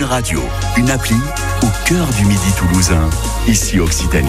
Radio, une appli au cœur du Midi toulousain, ici Occitanie.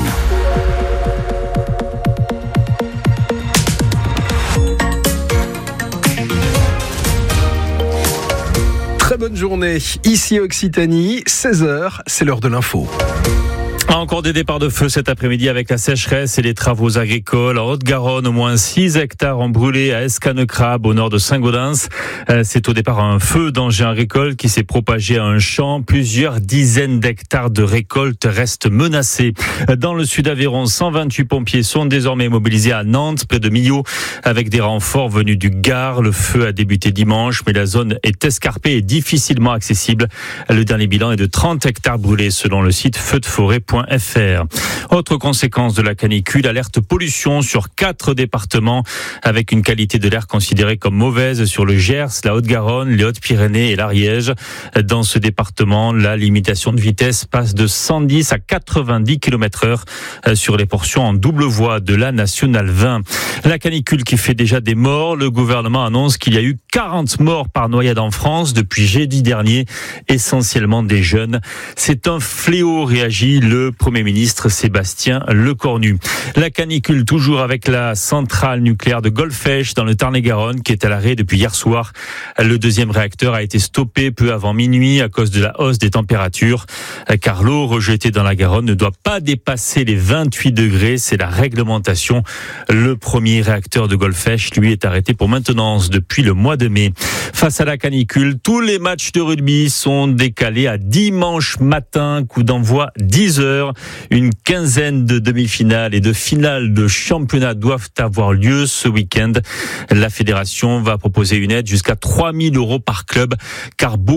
Très bonne journée, ici Occitanie, 16h, c'est l'heure de l'info. Encore des départs de feu cet après-midi avec la sécheresse et les travaux agricoles. En Haute-Garonne, au moins 6 hectares ont brûlé à Escanecrabe, au nord de Saint-Gaudens. C'est au départ un feu d'engin agricole qui s'est propagé à un champ. Plusieurs dizaines d'hectares de récoltes restent menacés. Dans le sud Aveyron, 128 pompiers sont désormais mobilisés à Nantes, près de Millau, avec des renforts venus du Gard. Le feu a débuté dimanche, mais la zone est escarpée et difficilement accessible. Le dernier bilan est de 30 hectares brûlés, selon le site feudeforêt.fr. Autre conséquence de la canicule, alerte pollution sur 4 départements avec une qualité de l'air considérée comme mauvaise sur le Gers, la Haute-Garonne, les Hautes-Pyrénées et l'Ariège. Dans ce département, la limitation de vitesse passe de 110 à 90 km/h sur les portions en double voie de la nationale 20. La canicule qui fait déjà des morts, le gouvernement annonce qu'il y a eu 40 morts par noyade en France depuis jeudi dernier, essentiellement des jeunes. C'est un fléau, réagit le Premier ministre Sébastien Lecornu. La canicule toujours avec la centrale nucléaire de Golfech dans le Tarn-et-Garonne qui est à l'arrêt depuis hier soir. Le deuxième réacteur a été stoppé peu avant minuit à cause de la hausse des températures, car l'eau rejetée dans la Garonne ne doit pas dépasser les 28 degrés. C'est la réglementation. Le premier réacteur de Golfech, lui, est arrêté pour maintenance depuis le mois de mai. Face à la canicule, tous les matchs de rugby sont décalés à dimanche matin, coup d'envoi 10h. Une quinzaine de demi-finales et de finales de championnat doivent avoir lieu ce week-end. La fédération va proposer une aide jusqu'à 3 000 € par club, car